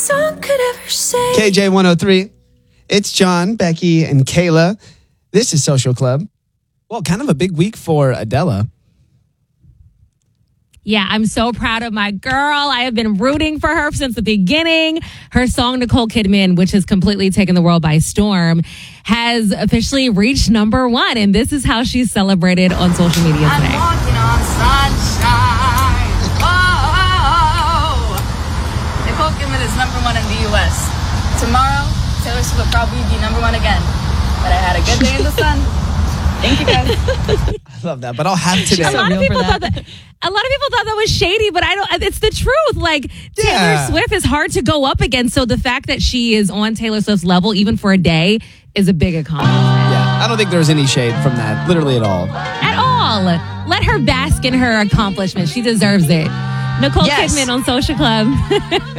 Song could ever say. KJ 103. It's John, Becky, and Kayla. This is Social Club. Well, kind of a big week for Adele. Yeah, I'm so proud of my girl. I have been rooting for her since the beginning. Her song, Nicole Kidman, which has completely taken the world by storm, has officially reached #1. And this is how she's celebrated on social media today. I'm walking on sunshine. Oh, Nicole Kidman is #1 in the U.S. Tomorrow, Taylor Swift will probably be #1 again. But I had a good day in the sun. Thank you, guys. I love that, but I'll have today. A lot of people thought that was shady, but I don't. It's the truth. Like Taylor Swift is hard to go up against. So the fact that she is on Taylor Swift's level, even for a day, is a big accomplishment. Yeah, I don't think there's any shade from that, literally at all. At all. Let her bask in her accomplishment. She deserves it. Nicole Kidman on Social Club.